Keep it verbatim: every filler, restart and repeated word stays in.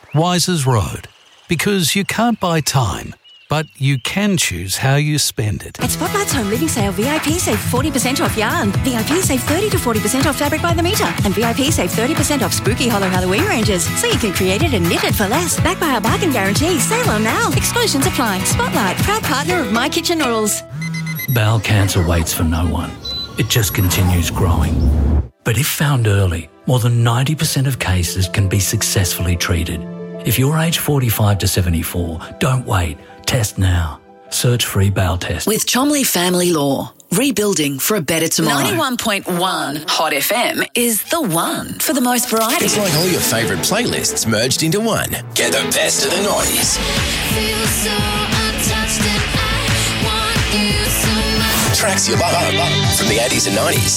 Wisers Road. Because you can't buy time, but you can choose how you spend it. At Spotlight's Home Living Sale, V I P save forty percent off yarn. V I P save thirty to forty percent off fabric by the metre. And V I P save thirty percent off spooky hollow Halloween ranges. So you can create it and knit it for less. Backed by our bargain guarantee. Sale on now. Exclusions apply. Spotlight, proud partner of My Kitchen Noodles. Bowel cancer waits for no one. It just continues growing. But if found early, more than ninety percent of cases can be successfully treated. If you're aged forty-five to seventy-four, don't wait. Test now. Search free bowel test. With Chomley Family Law, rebuilding for a better tomorrow. ninety-one point one Hot F M is the one for the most variety. It's like all your favourite playlists merged into one. Get the best of the nineties. Feel so untouched and I want you so much. Tracks you love from the eighties and nineties.